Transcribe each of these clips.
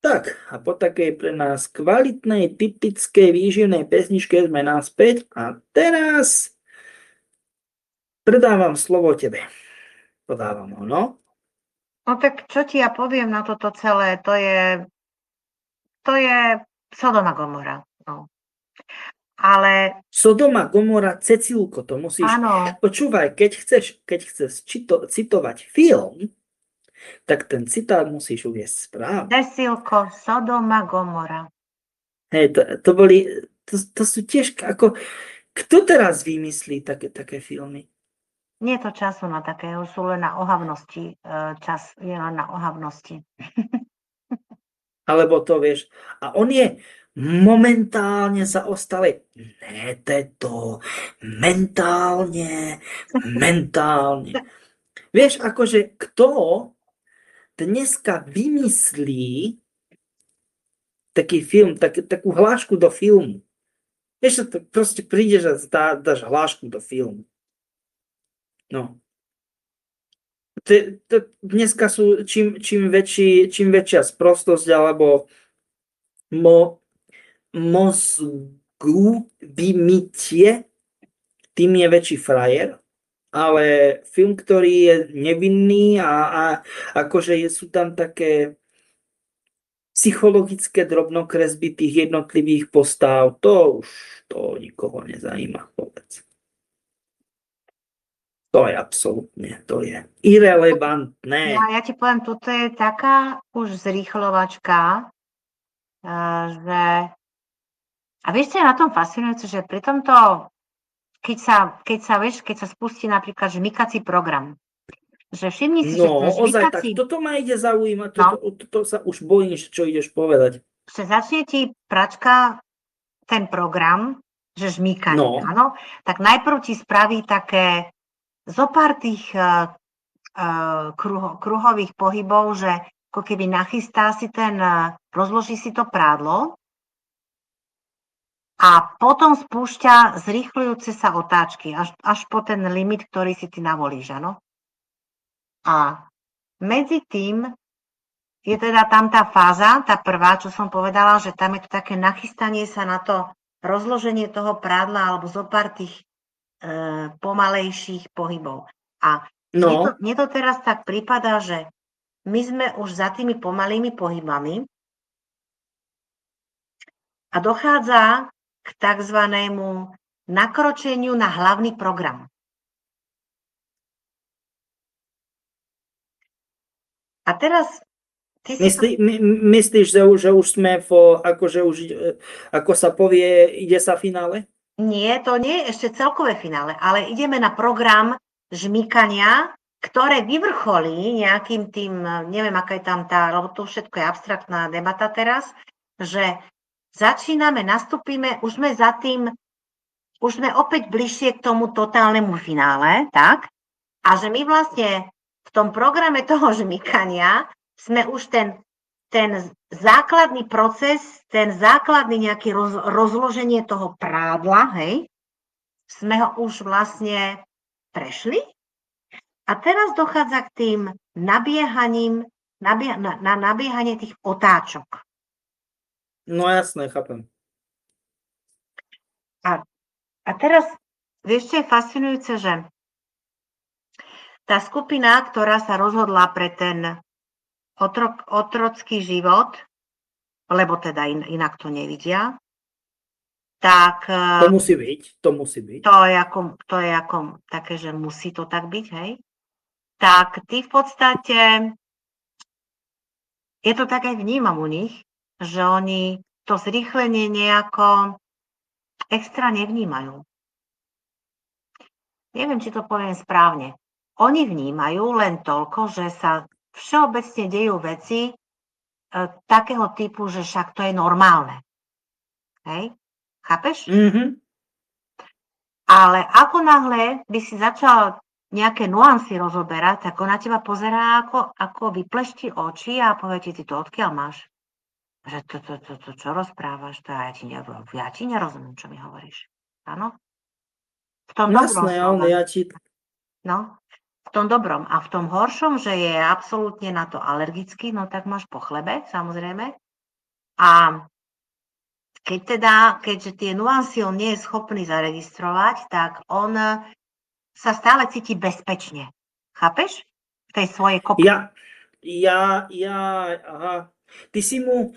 Tak, a po takej pre nás kvalitnej, typickej výživnej pesničke sme naspäť a teraz predávam slovo tebe. Podávam ho, no. No tak čo ti ja poviem na toto celé, to je Sodoma Gomora. No. Ale Sodoma, Gomora, Cecilko, to musíš... áno, Počúvaj, keď chceš citovať film, tak ten citát musíš uviesť správne. Cecilko, Sodoma Gomora. Hej, to sú tiež ako... Kto teraz vymyslí také filmy? Nie je to času na také, už sú len na ohavnosti. Čas je len na ohavnosti. Alebo to vieš. A on je momentálne zaostalý. Ne, to mentálne. Vieš, akože kto dneska vymyslí taký film, takú hlášku do filmu. Vieš, to proste prídeš a dáš hlášku do filmu. No. Dneska sú čím väčšia sprostosť alebo mozgu vymytie, tým je väčší frajer, ale film, ktorý je nevinný a akože sú tam také psychologické drobnokresby tých jednotlivých postav, to nikoho nezajíma, povedz. To je absolútne, to je irelevantné. Ja ti poviem, toto je taká už zrýchlovačka, že... A vieš, čo je na tom fascinujúce, že pri tomto, keď sa spustí napríklad žmykací program, že všimni si, že ten ozaj tak, žmykací... toto ma ide zaujímať, toto sa už bojím, čo ideš povedať. Že začne ti pračka ten program, že žmýkanie, áno, tak najprv ti spraví také zopár tých kruhových pohybov, že ako keby nachystá si rozloží si to prádlo a potom spúšťa zrýchľujúce sa otáčky až po ten limit, ktorý si ty navolíš, áno. A medzi tým je teda tam tá fáza, tá prvá, čo som povedala, že tam je to také nachystanie sa na to rozloženie toho prádla alebo zopár tých pomalejších pohybov. A mne to teraz tak prípada, že my sme už za tými pomalými pohybami a dochádza k takzvanému nakročeniu na hlavný program. A teraz myslíš, že už sme ako sa povie, ide sa finále? Nie, to nie je ešte celkové finále, ale ideme na program žmýkania, ktoré vyvrcholí nejakým tým, neviem, aká je tam lebo to všetko je abstraktná debata teraz, že nastúpime, už sme opäť bližšie k tomu totálnemu finále, tak? A že my vlastne v tom programe toho žmýkania sme už ten základný proces, ten základný nejaký rozloženie toho prádla, hej, sme ho už vlastne prešli a teraz dochádza k tým nabiehaním, na nabiehanie tých otáčok. No jasné, chápem. A teraz, vieš, čo je fascinujúce, že tá skupina, ktorá sa rozhodla pre ten otrocký život, lebo teda inak to nevidia, tak... To musí byť. To je ako také, že musí to tak byť, hej? Tak ty v podstate... Je to tak aj vnímam u nich, že oni to zrýchlenie nejako extra nevnímajú. Neviem, či to poviem správne. Oni vnímajú len toľko, že sa všeobecne dejú veci takého typu, že však to je normálne. Hej? Chápeš? Mm-hmm. Ale ako náhle by si začal nejaké nuancy rozoberať, tak on na teba pozerá, ako vyplešti oči a povie ti, ty to odkiaľ máš? Že to čo rozprávaš? To ja ti nerozumiem, čo mi hovoríš. Áno? V tom dobrom slova. No, v tom dobrom. A v tom horšom, že je absolútne na to alergický, no tak máš po chlebe, samozrejme. A keďže tie nuancy on nie je schopný zaregistrovať, tak on sa stále cíti bezpečne. Chápeš? V tej svojej kopke. Aha. Ty si mu,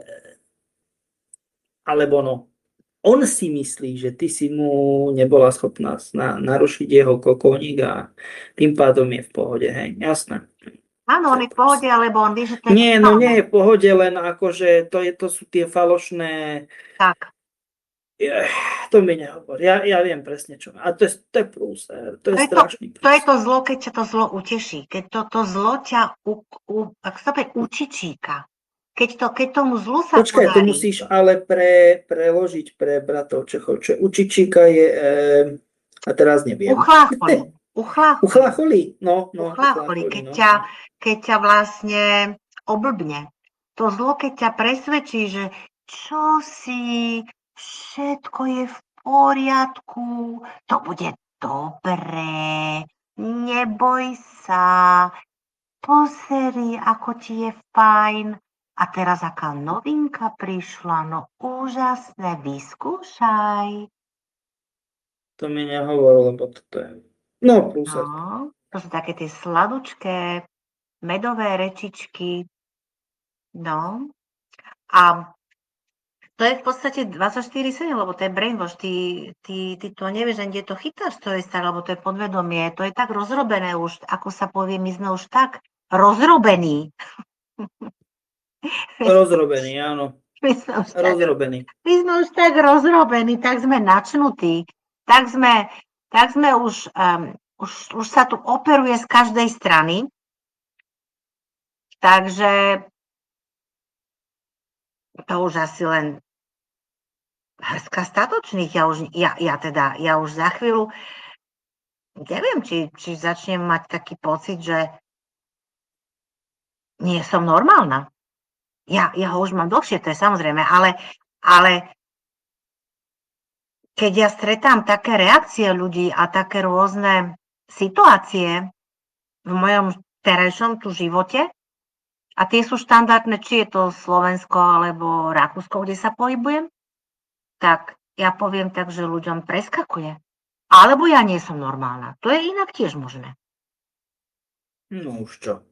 alebo no, on si myslí, že ty si mu nebola schopná narušiť jeho kokoník a tým pádom je v pohode, hej, jasné. Áno, on je v pohode, alebo on vie, že to je Nie, no nie je v pohode, len akože to sú tie falošné... Tak. To mi nehovor. Ja viem presne čo. A to je prúser. To je strašný prúser. To je to zlo, keď ťa to zlo uteší. Keď to zlo ťa učičíka. Keď tomu zlu sa Počkaj, to musíš ale preložiť pre bratov Čechov. Čo učičíka je... a teraz neviem. Uchlácholí. No, uchlácholí. Keď ťa vlastne oblbne. To zlo, keď ťa presvedčí, že čo si, všetko je v poriadku, to bude dobré, neboj sa, pozri, ako ti je fajn. A teraz aká novinka prišla, no úžasné, vyskúšaj. To mi nehovor, lebo toto je... No, prúser. No, to sú také tie sladučké, medové rečičky. No, a to je v podstate 24/7, lebo to je brainwash. Ty to nevieš, kde to chytáš, to je stále, lebo to je podvedomie. To je tak rozrobené už, ako sa povie, my sme už tak rozrobení. Rozrobený, áno. Rozrobený. My sme už tak rozrobení, tak sme načnutí, tak sme už sa tu operuje z každej strany. Takže to už asi len hrstka statočných. Ja už za chvíľu neviem, či začnem mať taký pocit, že nie som normálna. Ja ho už mám dlhšie, to je samozrejme, ale keď ja stretám také reakcie ľudí a také rôzne situácie v mojom terajšom tu živote, a tie sú štandardné, či je to Slovensko alebo Rakúsko, kde sa pohybujem, tak ja poviem tak, že ľuďom preskakuje. Alebo ja nie som normálna. To je inak tiež možné. No už čo.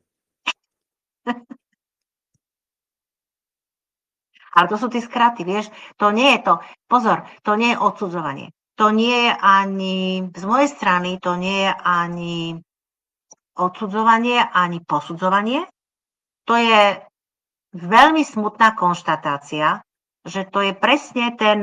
Ale to sú tie skraty, vieš. To nie je to, pozor, to nie je odsudzovanie. To nie je ani, z mojej strany, to nie je ani odsudzovanie, ani posudzovanie. To je veľmi smutná konštatácia, že to je presne ten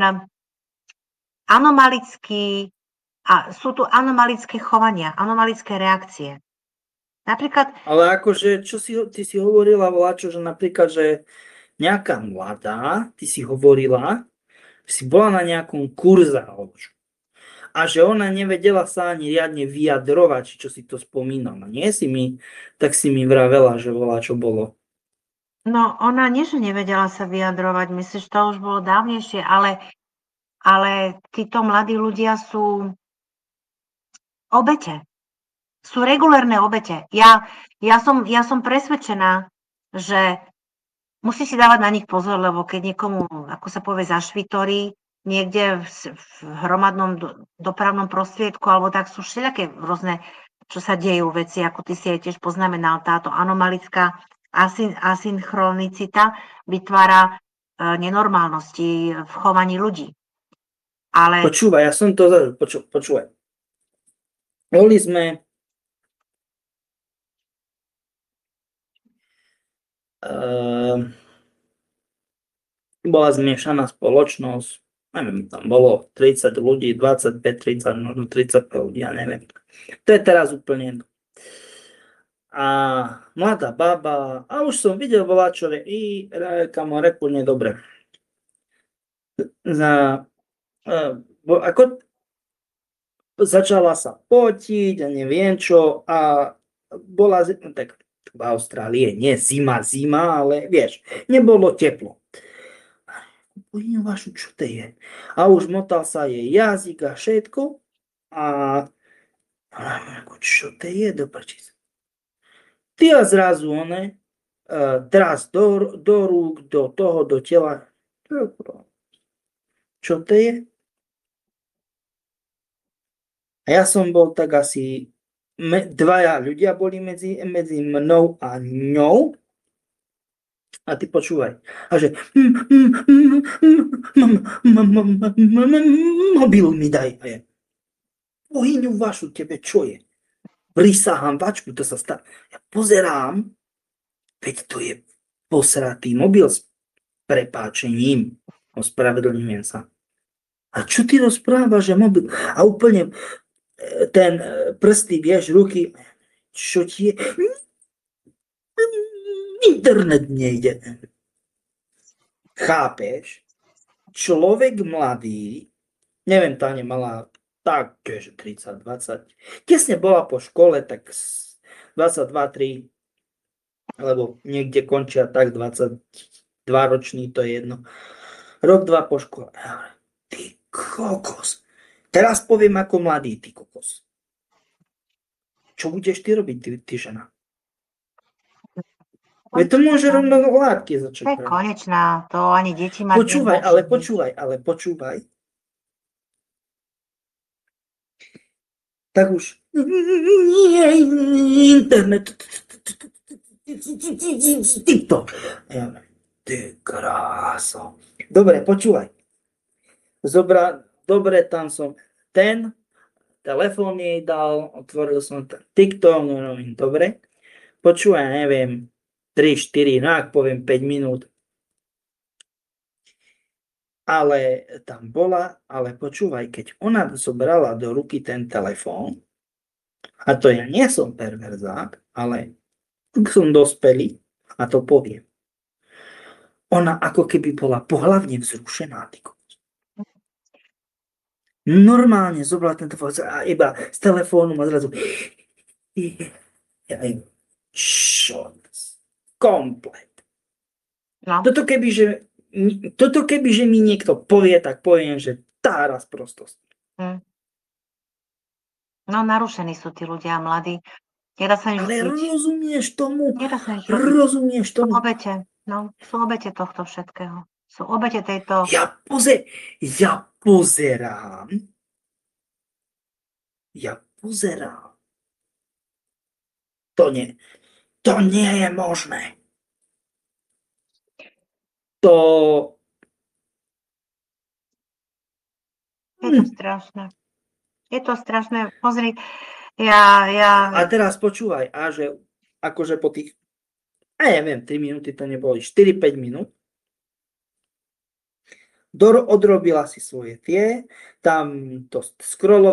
anomalický, a sú tu anomalické chovania, anomalické reakcie. Napríklad... Ale akože, ty si hovorila, Vláčo, že napríklad, že nejaká mladá, ty si hovorila, že si bola na nejakom kurze, a že ona nevedela sa ani riadne vyjadrovať, čo si to spomínala. Nie si mi, tak si mi vravela, že volá, čo bolo. No, ona nie, že nevedela sa vyjadrovať, myslím, že to už bolo dávnejšie, ale títo mladí ľudia sú obete. Sú regulérne obete. Ja som presvedčená, že musí si dávať na nich pozor, lebo keď niekomu, ako sa povie, zašvitorí niekde v hromadnom dopravnom prostriedku, alebo tak sú všelijaké rôzne, čo sa dejú veci, ako ty si aj tiež poznamenal, táto anomalická asynchronicita vytvára nenormálnosti v chovaní ľudí. Ale... Počúvaj, ja som to... Počúvaj. Boli sme... bola zmiešaná spoločnosť, neviem, tam bolo 30 ľudí, 25, 30, možno 35 ľudí, ja neviem. To je teraz úplne jedno. A mladá baba, a už som videl voláčové kamorek úplne dobre. Ako začala sa potiť a neviem čo a bola, tak v Austrálii nie zima, ale vieš, nebolo teplo. Bohňu vašu, čo to je? A už motal sa jej jazyk a všetko a čo to je, do prčic. Ty a zrazu, teraz do rúk, do toho, do tela. Čo to je? A ja som bol tak asi, dvaja ľudia boli medzi mnou a ňou. A ty počúvaj. A že mobil mi daj. A ja, bohyňu vašu, tebe čo je? Prisahám, vačku, to sa stane. Ja pozerám, veď to je posratý mobil s prepáčením. Ospravedlňujem sa. A čo ty rozprávaš, že mobil? A úplne ten prsty, vieš, ruky. Čo ti je? Internet nejde. Chápeš? Človek mladý, neviem, tá nemala tak, že 30, 20. Tesne bola po škole, tak 22, 3, alebo niekde končia tak 22 ročný, to je jedno. Rok, dva po škole. Ty kokos. Teraz poviem ako mladý, ty kokos. Čo budeš ty robiť, ty žena? Veď to môže rovno hladky To je začať. konečná, to ani deti mať Počúvaj, nemôžu. ale počúvaj. Tak už. Nie, internet. TikTok. Ty kráso. Dobre, počúvaj. Dobre, tam som telefón jej dal, otvoril som TikTok, no, dobre. Počúvaj, neviem, 3, 4, no ak poviem 5 minút. Ale tam bola, ale počúvaj, keď ona zobrala do ruky ten telefón, a to ja nie som perverzák, ale som dospelý a to poviem. Ona ako keby bola pohlavne vzrušená. Normálne zobrala ten telefón a iba z telefónu a zrazu čo? Komplet. No. Toto keby, že mi niekto povie, tak poviem, že tá raz prostost. No narušení sú tí ľudia mladí. Nedá sa nič Ale robiť. rozumieš tomu? Nedá sa nič robiť. Rozumieš Sú tomu? obete. No, sú obete tohto všetkého. Sú obete tejto... Ja pozerám. To nie je možné. Je to strašné. Je to strašné. Pozri, ja... A teraz počúvaj, a že akože po tých, ja neviem, 3 minúty to neboli, 4-5 minút, odrobila si svoje tam to scrollovanie,